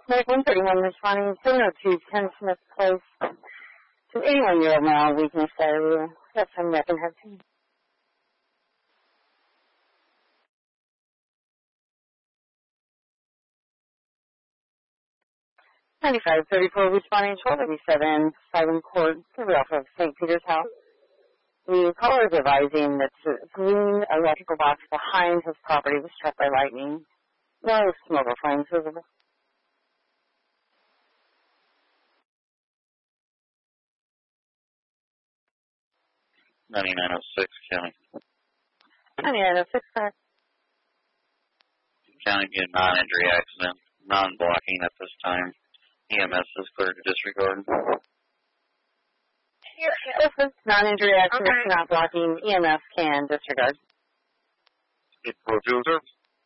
Medic 131 responding 702 10 Smith Place to 81-year-old male, weakness diarrhea. That's from weapon head. 9534 responding 1287 Silent Court, the off of St. Peter's House. The caller is advising that the green electrical box behind his property was struck by lightning. No smoke or flames visible. 9906 County. 9906, correct. County did non-injury accident, non-blocking at this time. EMS is cleared to disregard. This is non-injury accident, not blocking. EMS can disregard. 8400.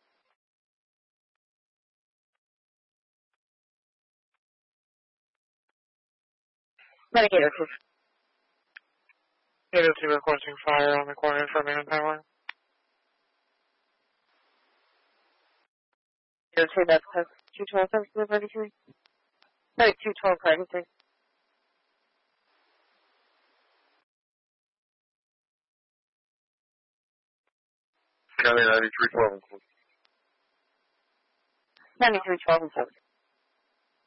Medicator, please. 802 requesting fire on the corner for manpower. 802, that's 212, 33. Sorry, 212, pregnancy. County 9312. 9312 and 7.